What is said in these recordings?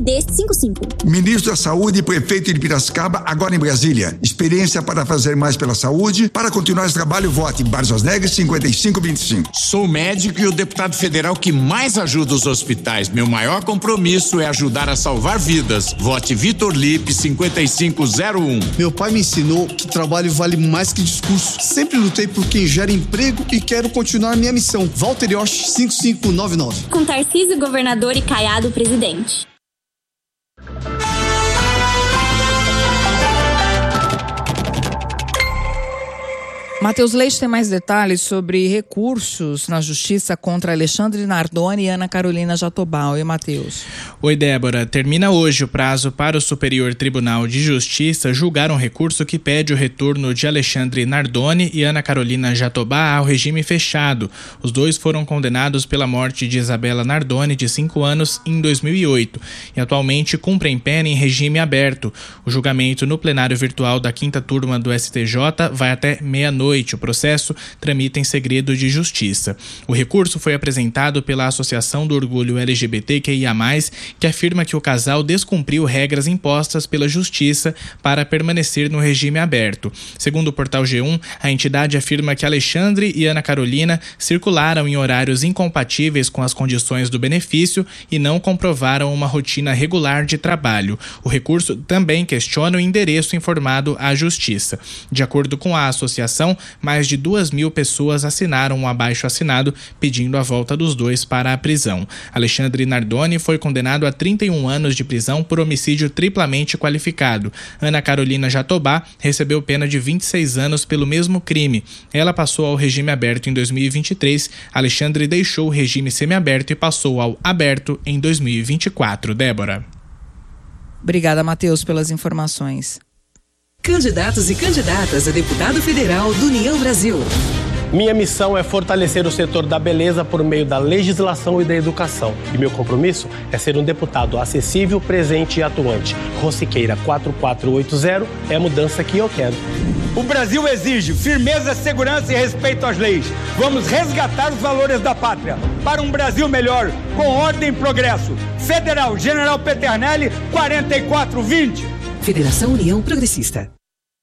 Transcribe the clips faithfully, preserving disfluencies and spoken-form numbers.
D cinquenta e cinco. Ministro da Saúde e prefeito de Piracicaba, agora em Brasília. Experiência para fazer mais pela saúde. Para continuar esse trabalho, vote Barros Neves cinquenta e cinco vinte e cinco. Sou médico e o deputado federal que mais ajuda os hospitais. Meu maior compromisso é ajudar a salvar vidas. Vote Vitor Lipe cinquenta e cinco zero um. Meu pai me ensinou que trabalho vale mais que discurso. Sempre lutei por quem gera emprego e quero continuar minha missão. Walter Yosh cinco cinco nove nove. Com Tarcísio, governador, e Caiado, presidente. Matheus Leite tem mais detalhes sobre recursos na justiça contra Alexandre Nardoni e Ana Carolina Jatobá. Oi, Matheus. Oi, Débora. Termina hoje o prazo para o Superior Tribunal de Justiça julgar um recurso que pede o retorno de Alexandre Nardoni e Ana Carolina Jatobá ao regime fechado. Os dois foram condenados pela morte de Isabela Nardoni, de cinco anos, em dois mil e oito, e atualmente cumprem pena em regime aberto. O julgamento no plenário virtual da quinta turma do S T J vai até meia-noite. O processo tramita em segredo de justiça. O recurso foi apresentado pela Associação do Orgulho L G B T Q I A mais, que afirma que o casal descumpriu regras impostas pela justiça para permanecer no regime aberto. Segundo o portal G um, a entidade afirma que Alexandre e Ana Carolina circularam em horários incompatíveis com as condições do benefício e não comprovaram uma rotina regular de trabalho. O recurso também questiona o endereço informado à justiça. De acordo com a associação, mais de duas mil pessoas assinaram um abaixo-assinado pedindo a volta dos dois para a prisão. Alexandre Nardoni foi condenado a trinta e um anos de prisão por homicídio triplamente qualificado. Ana Carolina Jatobá recebeu pena de vinte e seis anos pelo mesmo crime. Ela passou ao regime aberto em dois mil e vinte e três. Alexandre deixou o regime semiaberto e passou ao aberto em dois mil e vinte e quatro. Débora. Obrigada, Matheus, pelas informações. Candidatos e candidatas a deputado federal do União Brasil. Minha missão é fortalecer o setor da beleza por meio da legislação e da educação. E meu compromisso é ser um deputado acessível, presente e atuante. Rossiqueira quatro quatro oito zero é a mudança que eu quero. O Brasil exige firmeza, segurança e respeito às leis. Vamos resgatar os valores da pátria para um Brasil melhor, com ordem e progresso. Federal General Peternelli quarenta e quatro vinte. Federação União Progressista.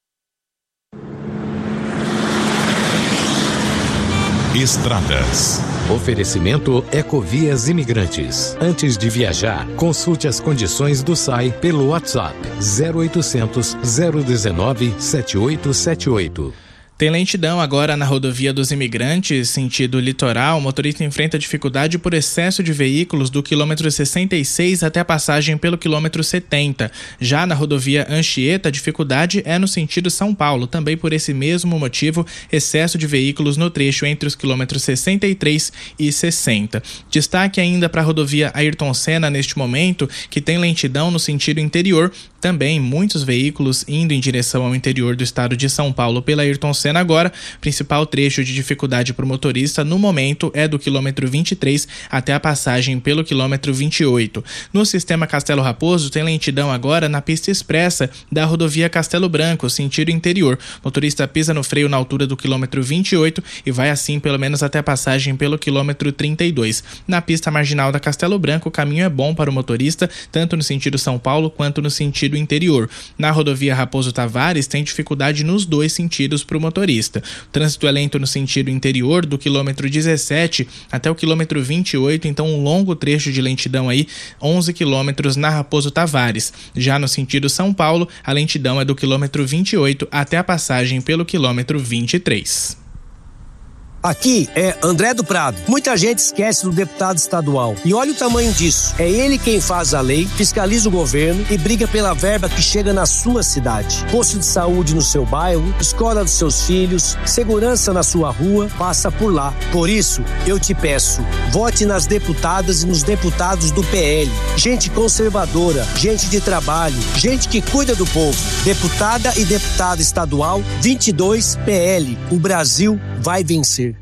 Estradas. Oferecimento Ecovias Imigrantes. Antes de viajar, consulte as condições do S A I pelo WhatsApp zero oitocentos, zero dezenove, setenta e oito setenta e oito. Tem lentidão agora na rodovia dos Imigrantes, sentido litoral. O motorista enfrenta dificuldade por excesso de veículos do quilômetro sessenta e seis até a passagem pelo quilômetro setenta. Já na rodovia Anchieta, a dificuldade é no sentido São Paulo. Também por esse mesmo motivo, excesso de veículos no trecho entre os quilômetros sessenta e três e sessenta. Destaque ainda para a rodovia Ayrton Senna neste momento, que tem lentidão no sentido interior. Também muitos veículos indo em direção ao interior do estado de São Paulo pela Ayrton Senna agora. Principal trecho de dificuldade para o motorista no momento é do quilômetro vinte e três até a passagem pelo quilômetro vinte e oito. No sistema Castelo Raposo tem lentidão agora na pista expressa da rodovia Castelo Branco, sentido interior. O motorista pisa no freio na altura do quilômetro vinte e oito e vai assim pelo menos até a passagem pelo quilômetro trinta e dois. Na pista marginal da Castelo Branco, o caminho é bom para o motorista, tanto no sentido São Paulo quanto no sentido interior. Na rodovia Raposo Tavares tem dificuldade nos dois sentidos para o motorista. O trânsito é lento no sentido interior do quilômetro dezessete até o quilômetro vinte e oito, então um longo trecho de lentidão aí, onze quilômetros na Raposo Tavares. Já no sentido São Paulo, a lentidão é do quilômetro vinte e oito até a passagem pelo quilômetro vinte e três. Aqui é André do Prado. Muita gente esquece do deputado estadual. E olha o tamanho disso. É ele quem faz a lei, fiscaliza o governo e briga pela verba que chega na sua cidade. Posto de saúde no seu bairro, escola dos seus filhos, segurança na sua rua, passa por lá. Por isso, eu te peço, vote nas deputadas e nos deputados do P L. Gente conservadora, gente de trabalho, gente que cuida do povo. Deputada e deputado estadual, vinte e dois P L. O Brasil vai vencer.